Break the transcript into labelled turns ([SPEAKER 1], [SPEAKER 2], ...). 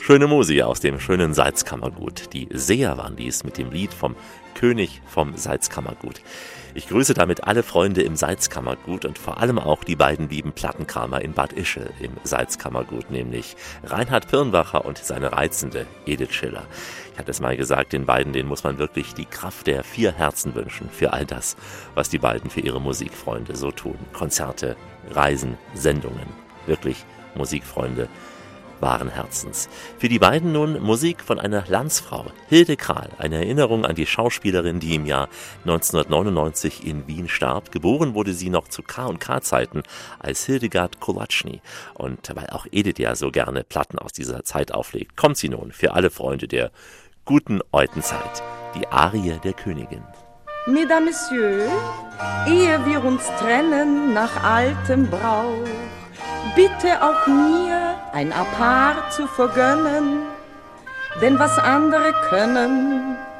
[SPEAKER 1] Schöne Musik aus dem schönen Salzkammergut. Die Seher waren dies mit dem Lied vom König vom Salzkammergut. Ich grüße damit alle Freunde im Salzkammergut und vor allem auch die beiden lieben Plattenkramer in Bad Ischl im Salzkammergut, nämlich Reinhard Pirnbacher und seine reizende Edith Schiller. Ich hatte es mal gesagt, den beiden, denen muss man wirklich die Kraft der 4 Herzen wünschen für all das, was die beiden für ihre Musikfreunde so tun. Konzerte, Reisen, Sendungen. Wirklich Musikfreunde wahren Herzens. Für die beiden nun Musik von einer Landsfrau, Hilde Krahl, eine Erinnerung an die Schauspielerin, die im Jahr 1999 in Wien starb. Geboren wurde sie noch zu K&K-Zeiten als Hildegard Kolatschny. Und weil auch Edith ja so gerne Platten aus dieser Zeit auflegt, kommt sie nun für alle Freunde der guten alten Zeit, die Arie der Königin.
[SPEAKER 2] Mesdames, Messieurs, ehe wir uns trennen nach altem Brauch, bitte auch mir ein Apart zu vergönnen, denn was andere können,